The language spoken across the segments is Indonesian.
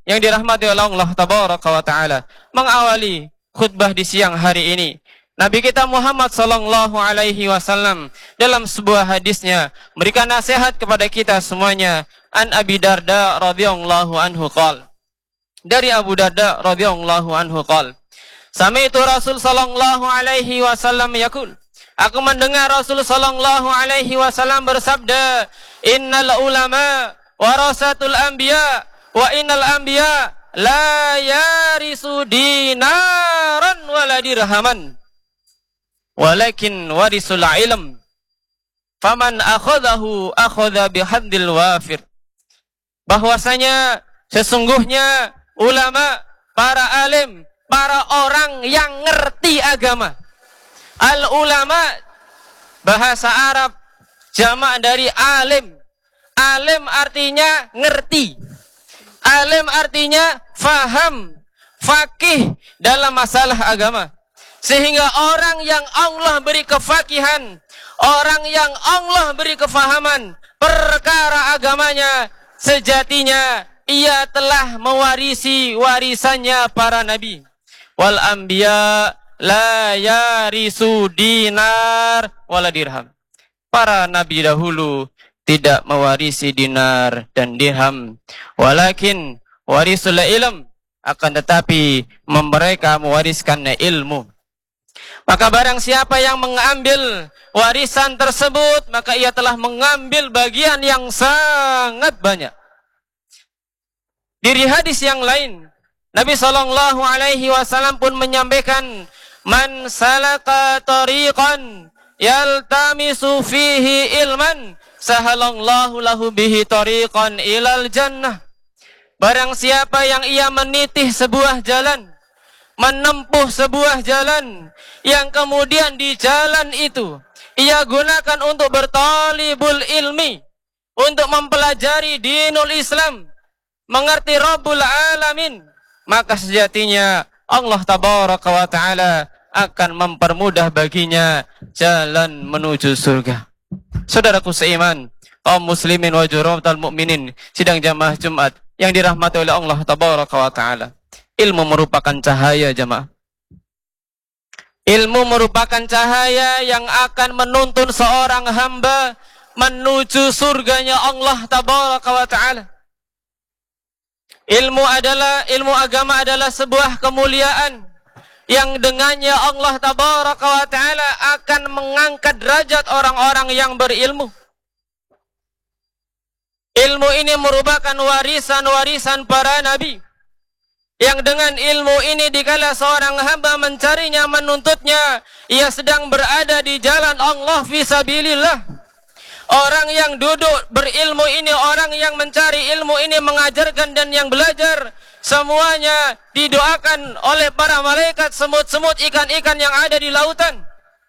yang dirahmati oleh Allah tabaraka wa taala, mengawali khutbah di siang hari ini, Nabi kita Muhammad sallallahu alaihi wasallam dalam sebuah hadisnya memberikan nasihat kepada kita semuanya. An Abi Darda radhiyallahu anhu qala, dari Abu Darda radhiyallahu anhu qala, sami'tu Rasul sallallahu alaihi wasallam yaqul, aku mendengar Rasul sallallahu alaihi wasallam bersabda, innal ulama warasatul anbiya wa innal anbiya la yarisu dinaran wala dirhaman walakin warisul ilm faman akhadahu akhadha bihaddil wafir. Bahwasanya sesungguhnya ulama, para alim, para orang yang ngerti agama. Al ulama bahasa Arab jamak dari alim. Alim artinya ngerti. Alim artinya faham, faqih dalam masalah agama. Sehingga orang yang Allah beri kefakihan, orang yang Allah beri kefahaman perkara agamanya, sejatinya ia telah mewarisi warisannya para nabi. Wal anbiya la yarisu dinar wala dirham. Para nabi dahulu tidak mewarisi dinar dan dirham, walakin warisul ilm, akan tetapi mereka mewariskan ilmu. Maka barang siapa yang mengambil warisan tersebut, maka ia telah mengambil bagian yang sangat banyak. Di hadis yang lain, Nabi sallallahu alaihi wasallam pun menyampaikan, man salaka tariqan yaltamisu fihi ilman sahalallahu lahu bihi tariqan ilal jannah. Barang siapa yang ia menitih sebuah jalan, menempuh sebuah jalan, yang kemudian di jalan itu ia gunakan untuk bertalibul ilmi, untuk mempelajari dinul Islam, mengerti Rabbul Alamin, maka sejatinya Allah tabaraka wa ta'ala akan mempermudah baginya jalan menuju surga. Saudaraku seiman, kaum muslimin wa juramatul mukminin, sidang jamaah Jumat yang dirahmati oleh Allah tabaraka wa ta'ala, ilmu merupakan cahaya jamaah. Ilmu merupakan cahaya yang akan menuntun seorang hamba menuju surganya Allah tabaraka wa ta'ala. Ilmu agama adalah sebuah kemuliaan yang dengannya Allah tabaraka wa ta'ala akan mengangkat derajat orang-orang yang berilmu. Ilmu ini merupakan warisan-warisan para nabi, yang dengan ilmu ini dikala seorang hamba mencarinya, menuntutnya, ia sedang berada di jalan Allah fisabilillah. Orang yang duduk berilmu ini, orang yang mencari ilmu ini, mengajarkan dan yang belajar, semuanya didoakan oleh para malaikat, semut-semut, ikan-ikan yang ada di lautan.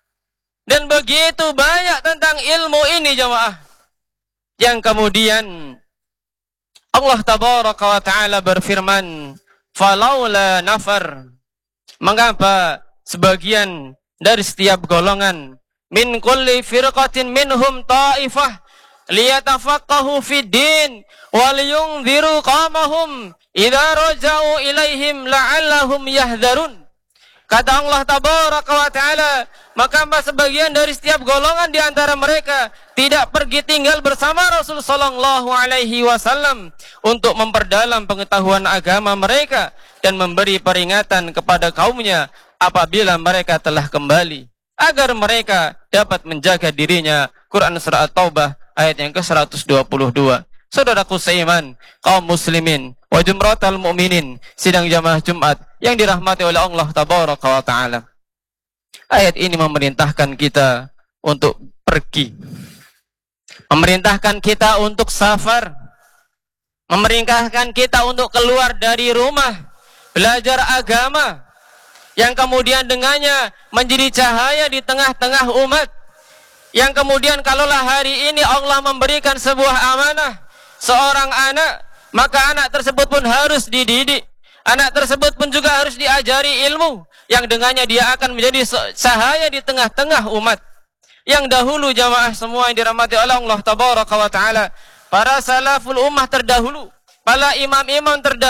Dan begitu banyak tentang ilmu ini jemaah, yang kemudian Allah tabaraka wa ta'ala berfirman, falaula nafar, mengapa sebagian dari setiap golongan, min kulli firqatin minhum ta'ifah liyatafaqahu fid din wal yunziru qamahum idza raja'u ilaihim la'allahum yahdharun. Kata Allah tabaraka wa ta'ala, maka sebagian dari setiap golongan di antara mereka tidak pergi tinggal bersama Rasul sallallahu alaihi wasallam untuk memperdalam pengetahuan agama mereka dan memberi peringatan kepada kaumnya apabila mereka telah kembali, agar mereka dapat menjaga dirinya. Quran surah At-Taubah ayat yang ke-122. Saudaraku seiman, kaum muslimin wa jumratal mu'minin, sidang jamaah Jumat yang dirahmati oleh Allah tabaraka wa ta'ala. Ayat ini memerintahkan kita untuk pergi, memerintahkan kita untuk safar, memerintahkan kita untuk keluar dari rumah, belajar agama, yang kemudian dengannya menjadi cahaya di tengah-tengah umat. Yang kemudian kalaulah hari ini Allah memberikan sebuah amanah seorang anak, maka anak tersebut pun harus dididik. Anak tersebut pun juga harus diajari ilmu, yang dengannya dia akan menjadi cahaya di tengah-tengah umat. Yang dahulu jamaah semua yang dirahmati oleh Allah tabaraka wa ta'ala, para salaful ummah terdahulu, para imam-imam terdahulu,